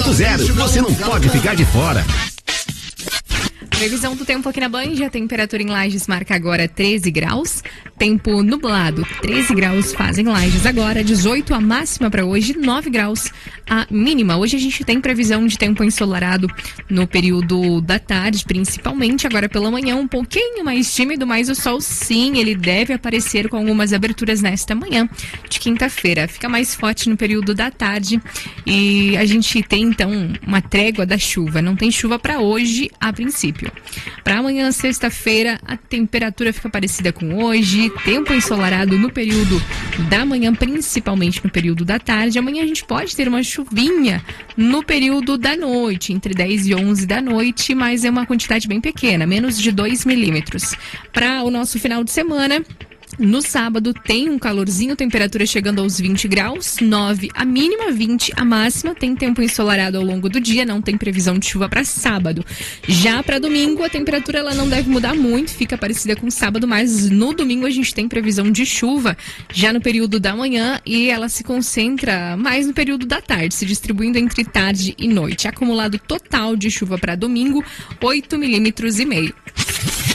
100.0. Você não pode ficar de fora. Previsão do tempo aqui na Band, a temperatura em Lages marca agora 13 graus, tempo nublado, 13 graus fazem Lages agora, 18 a máxima para hoje, 9 graus a mínima. Hoje a gente tem previsão de tempo ensolarado no período da tarde, principalmente agora pela manhã, um pouquinho mais tímido, mas o sol sim, ele deve aparecer com algumas aberturas nesta manhã de quinta-feira. Fica mais forte no período da tarde e a gente tem então uma trégua da chuva, não tem chuva para hoje a princípio. Para amanhã, sexta-feira, a temperatura fica parecida com hoje, tempo ensolarado no período da manhã, principalmente no período da tarde. Amanhã a gente pode ter uma chuvinha no período da noite, entre 10 e 11 da noite, mas é uma quantidade bem pequena, menos de 2 milímetros. Para o nosso final de semana, no sábado tem um calorzinho, temperatura chegando aos 20 graus, 9 a mínima, 20 a máxima, tem tempo ensolarado ao longo do dia, não tem previsão de chuva para sábado. Já para domingo, a temperatura ela não deve mudar muito, fica parecida com sábado, mas no domingo a gente tem previsão de chuva já no período da manhã e ela se concentra mais no período da tarde, se distribuindo entre tarde e noite. Acumulado total de chuva para domingo, 8,5 milímetros.